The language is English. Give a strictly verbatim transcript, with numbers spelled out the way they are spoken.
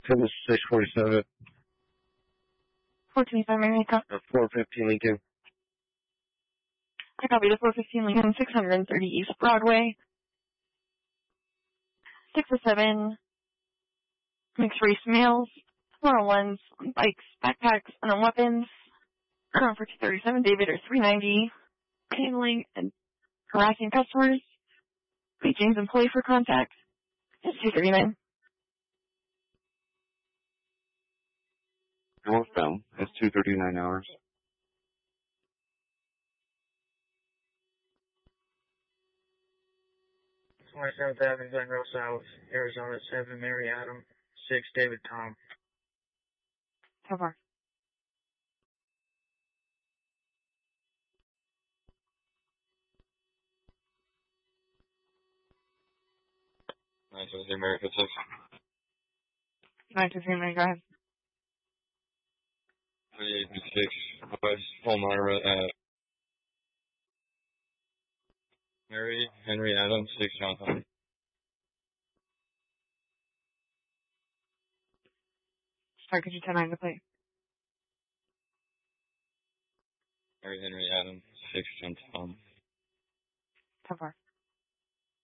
Plymouth six forty-seven. four twenty-five Marietta. Uh, four fifteen Lincoln. I copy the four fifteen Lincoln, six thirty East Broadway. six oh seven mixed race males, four oh ones, bikes, backpacks, and on weapons. Current for two thirty-seven David or three ninety. Handling and harassing customers. Wait, James employee for contact. It's two thirty-nine. Northbound. That's two thirty-nine hours. twenty-seventh Avenue, Glendale South, Arizona, seven Mary Adam, six David Tom. So far. nine two three America six. nine two three, go ahead. three eighty-six West Palmyra at Mary Henry Adams, six Johnson. Sorry, could you turn on the plate? Mary Henry Adams, six Johnson. So far.